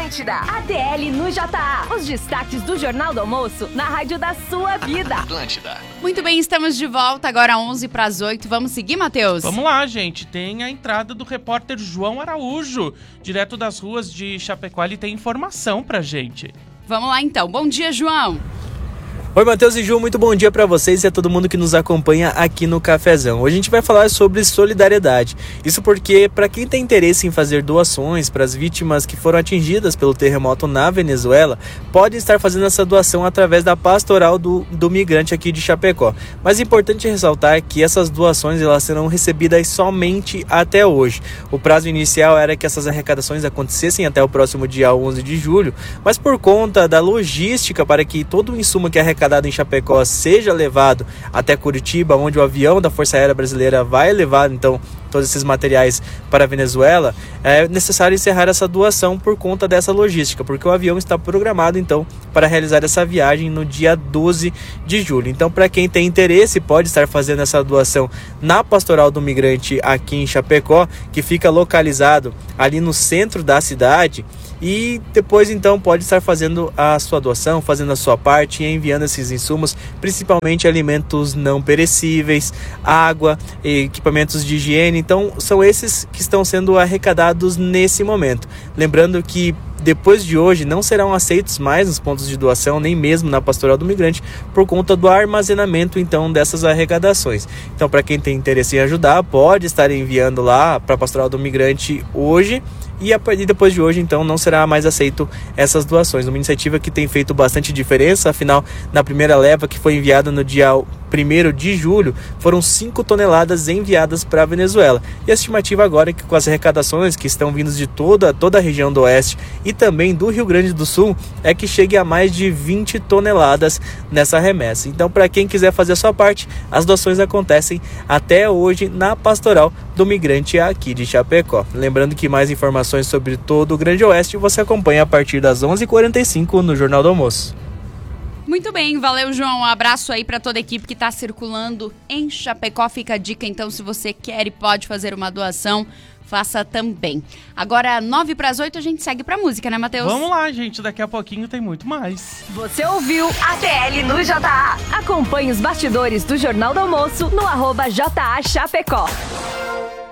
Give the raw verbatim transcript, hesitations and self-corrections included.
Atlântida, A T L no J A. Os destaques do Jornal do Almoço na rádio da sua vida. Atlântida. Muito bem, estamos de volta agora onze para as oito. Vamos seguir, Matheus? Vamos lá, gente. Tem a entrada do repórter João Araújo, direto das ruas de Chapecó. Ele tem informação pra gente. Vamos lá, então. Bom dia, João. Oi, Matheus e Ju, muito bom dia para vocês e a todo mundo que nos acompanha aqui no Cafezão. Hoje a gente vai falar sobre solidariedade. Isso porque, para quem tem interesse em fazer doações para as vítimas que foram atingidas pelo terremoto na Venezuela, pode estar fazendo essa doação através da Pastoral do, do Migrante aqui de Chapecó. Mas é importante ressaltar que essas doações elas serão recebidas somente até hoje. O prazo inicial era que essas arrecadações acontecessem até o próximo dia onze de julho, mas por conta da logística para que todo o insumo que é arrecadado em Chapecó seja levado até Curitiba, onde o avião da Força Aérea Brasileira vai levar então todos esses materiais para a Venezuela, é necessário encerrar essa doação por conta dessa logística, porque o avião está programado então para realizar essa viagem no dia doze de julho. Então, para quem tem interesse, pode estar fazendo essa doação na Pastoral do Migrante aqui em Chapecó, que fica localizado ali no centro da cidade. E depois então pode estar fazendo a sua doação, fazendo a sua parte e enviando esses insumos, principalmente alimentos não perecíveis, água, equipamentos de higiene. Então são esses que estão sendo arrecadados nesse momento. Lembrando que depois de hoje não serão aceitos mais nos pontos de doação, nem mesmo na Pastoral do Migrante, por conta do armazenamento então dessas arrecadações. Então, para quem tem interesse em ajudar, pode estar enviando lá para a Pastoral do Migrante hoje. E a partir depois de hoje, então, não será mais aceito essas doações. Uma iniciativa que tem feito bastante diferença. Afinal, na primeira leva, que foi enviada no dia primeiro de julho, foram cinco toneladas enviadas para a Venezuela. E a estimativa agora é que com as arrecadações que estão vindas de toda, toda a região do Oeste e também do Rio Grande do Sul, é que chegue a mais de vinte toneladas nessa remessa. Então, para quem quiser fazer a sua parte, as doações acontecem até hoje na Pastoral do Migrante aqui de Chapecó. Lembrando que mais informações sobre todo o Grande Oeste você acompanha a partir das onze e quarenta e cinco no Jornal do Almoço. Muito bem, valeu, João. Um abraço aí para toda a equipe que está circulando em Chapecó. Fica a dica, então, se você quer e pode fazer uma doação, faça também. Agora, nove para as oito, a gente segue para música, né, Matheus? Vamos lá, gente. Daqui a pouquinho tem muito mais. Você ouviu A T L no J A. Acompanhe os bastidores do Jornal do Almoço no arroba J A Chapecó.